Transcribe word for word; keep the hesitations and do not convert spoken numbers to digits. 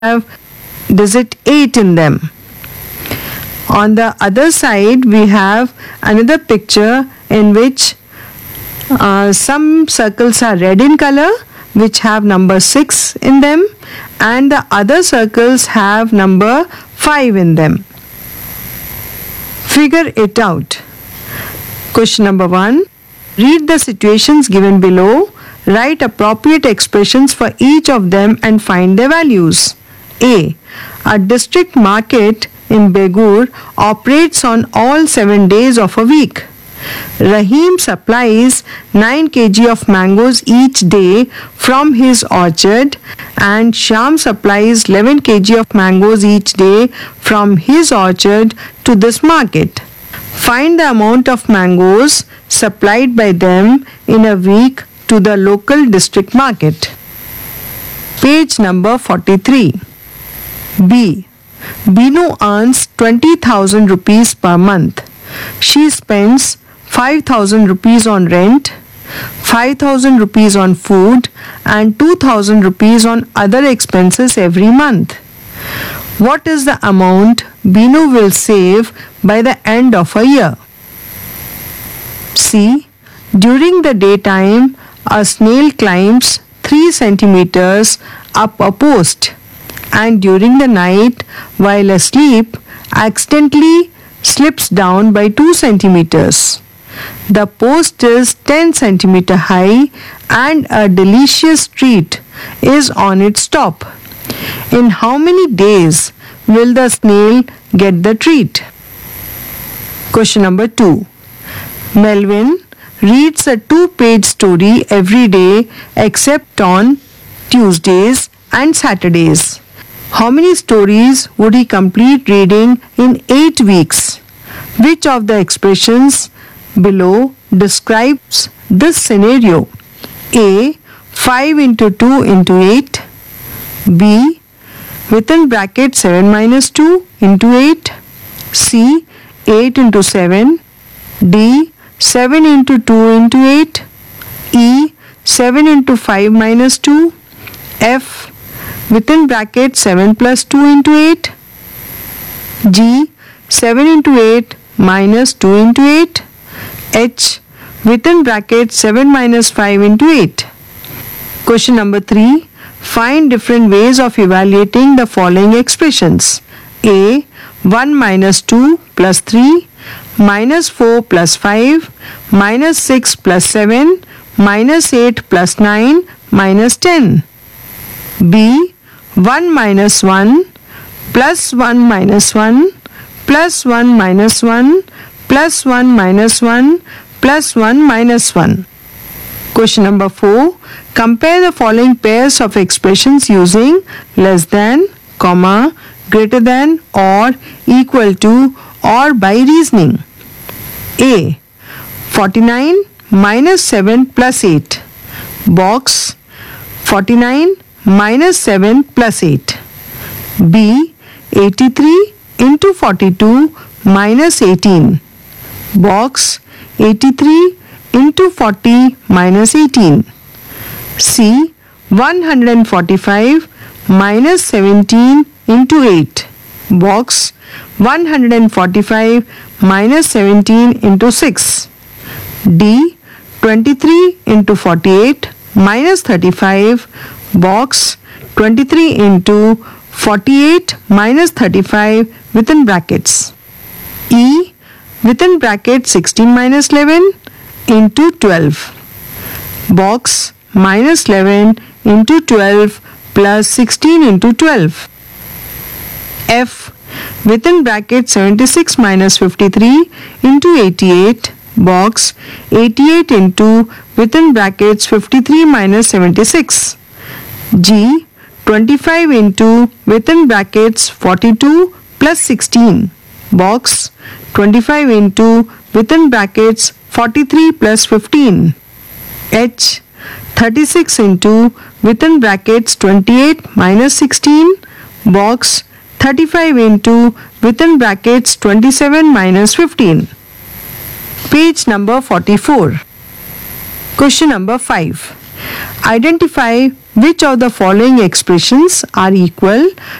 have digit eight in them. On the other side, we have another picture in which uh, some circles are red in color, which have number six in them, and the other circles have number five in them. Figure it out. Question number one. Read the situations given below. Write appropriate expressions for each of them and find their values. A. A district market in Begur operates on all seven days of a week. Rahim supplies nine kilograms of mangoes each day from his orchard, and Shyam supplies eleven kilograms of mangoes each day from his orchard to this market. Find the amount of mangoes supplied by them in a week to the local district market. Page number forty-three. B. Binu earns twenty thousand rupees per month. She spends five thousand rupees on rent, five thousand rupees on food, and two thousand rupees on other expenses every month. What is the amount Binu will save by the end of a year? C. During the daytime, a snail climbs three centimeters up a post, and during the night, while asleep, accidentally slips down by two centimeters. The post is ten centimeters high and a delicious treat is on its top. In how many days will the snail get the treat? Question number two. Melvin reads a two-page story every day except on Tuesdays and Saturdays. How many stories would he complete reading in eight weeks? Which of the expressions below describes this scenario? A. five into two into eight. B. Within bracket seven minus two into eight. C. eight into seven. D. seven into two into eight. E. seven into five minus two. F. Within bracket seven plus two into eight. G. seven into eight minus two into eight. H. Within bracket seven minus five into eight. Question number three. Find different ways of evaluating the following expressions. A. one minus two plus three, minus four plus five, minus six plus seven, minus eight plus nine, minus ten. B. one minus one, plus one minus one, plus one minus one, plus one minus one, plus one minus one. Question number four. Compare the following pairs of expressions using less than, comma, greater than, or, equal to, or by reasoning. A. forty-nine minus seven plus eight. Box. forty-nine minus seven plus eight. B. eighty-three into forty-two minus eighteen. Box. eighty-three into forty minus eighteen. C. one hundred forty-five minus seventeen into eight. Box. one hundred forty-five minus seventeen into six. D. twenty-three into forty-eight minus thirty-five. Box. twenty-three into forty-eight minus thirty-five within brackets. E. Within bracket sixteen minus eleven into twelve. Box. Minus eleven into twelve plus sixteen into twelve. F. Within bracket seventy-six minus fifty-three into eighty-eight. Box. eighty-eight into within brackets fifty-three minus seventy-six. G. twenty-five into within brackets forty-two plus sixteen. Box. twenty-five into within brackets forty-three plus fifteen. H. thirty-six into within brackets twenty-eight minus sixteen. Box. thirty-five into within brackets twenty-seven minus fifteen. Page number forty-four. Question number five. Identify Which of the following expressions are equal